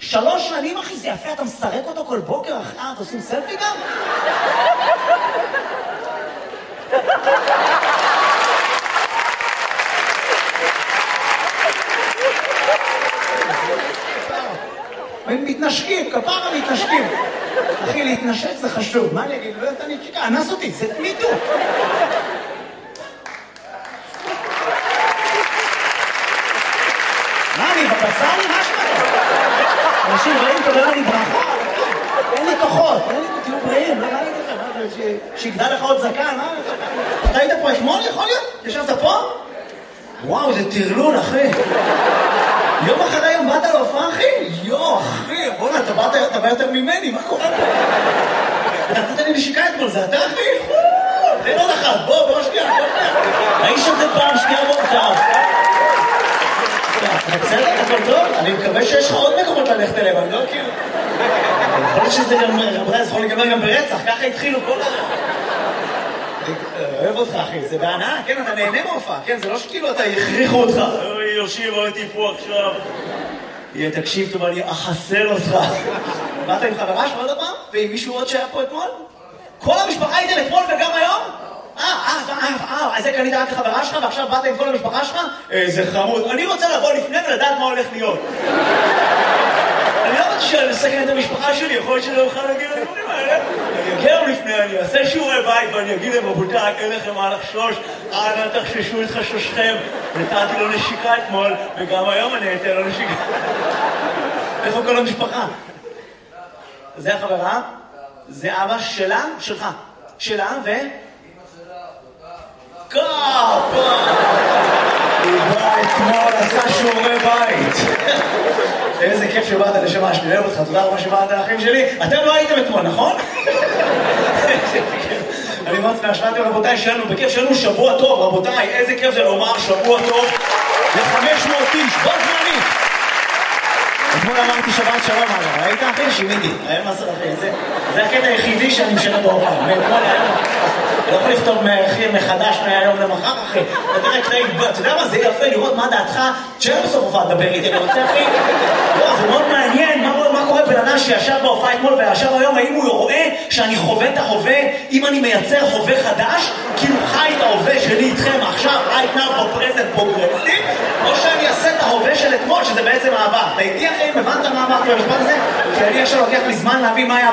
3 שנים, אחי, זה יפה, אתה מסרק אותו כל בוקר, אחי, אתה עושים סלפי גם? הם מתנשקים, כפרה מתנשקים. אחי, להתנשק זה חשוב. מה אני אגיד? לא יודעת, אני צ'יקה, אנס אותי, זה תמידו. מה, אני בבצר? מה שלך? אנשים רעים תודה לי ברכה. אין לי כוחות, תהיו בריאים, לא ראיתי לכם, שיגדל לך עוד זקן, מה? אתה היית פה אתמול, יכול להיות? ישבת פה? וואו, זה טרלול, אחי. יום אחרי יום באת להופעה, אחי? אחי, בוא'נה, אתה בא יותר ממני, מה קורה פה? אתה נתת לי נשיקה אתמול, זה אתה, אחי? תן עוד אחת, בוא שנייה, האיש הזה פעם שנייה מורכב. אתה בסדר, הכל טוב? אני מקווה שיש לך עוד מקומות ללכת אליהם, אני לא כאילו... יכול להיות שזה גם, רבותיי, זה יכול להיגמר גם ברצח, ככה התחילו כל אוהב אותך, אחי, זה בהנאה, כן, אתה נהנה מהופעה, כן, זה לא שכאילו אתה יכריחו אותך. אוי, יושיב, הייתי פה עכשיו. תקשיב טוב, אני אחסל אותך. באת עם חברה שלך עוד פעם? ועם מישהו עוד שהיה פה אתמול? כל המשפחה הייתם אתמול וגם היום? אז זה קנית רק לחברה שלך ועכשיו באת עם כל המשפחה שלך? זה חמוד. אני רוצה לבוא לפני ולדעת מה הולך להיות. אני לא רוצה שאני אסכן את המשפחה שלי, יכול להיות שלא אוכל להגיד לדברים האלה. אני אגיע לפני, אני אעשה שיעורי בית ואני אגיד להם, רבותיי, אין לכם מה לחשוש, אל תחששו את חשושכם. נתתי לו נשיקה אתמול, וגם היום אני אתן לו נשיקה. איפה כל המשפחה? זה החברה? זה אבא שלה? שלך. שלה ו... קאפה! הוא בא אתמול, עשה שיעורי בית. איזה כיף שבאת לשמה, שאני אוהב אותך, תודה רבה שבאת לאחים שלי. אתם לא הייתם אתמול, נכון? אני מאוד מהשפעתי רבותיי שלנו, בכיף שלנו שבוע טוב, רבותיי, איזה כיף זה לומר שבוע טוב ל-500 איש, בוא זמני. אתמול אמרתי שבת שלום, ראית אחי? שימיתי, היה מה לעשות אחי, זה הקטע היחידי שאני משנה בהופעה, מאתמול היום. אני לא יכול לכתוב מחדש מהיום למחר, אחי. אתה יודע מה, זה יפה לראות מה דעתך, שאין בסוף הופעה לדבר איתי, אני רוצה, אחי. לא, זה מאוד מעניין, מה קורה בן אדם שישב בהופעה אתמול וישב היום, האם הוא רואה שאני חווה את ההווה, אם אני מייצר הווה חדש, כאילו חי את ההווה שלי איתכם עכשיו, right now, בפרזנט פרוגרסיב, או שאני אעשה את ההווה של אתמול, שזה בעצם העבר. אתה איתי, אחי, הבנת מה אמרתי במשפט הזה? כי אני עכשיו לוקח לי זמן להבין מה היה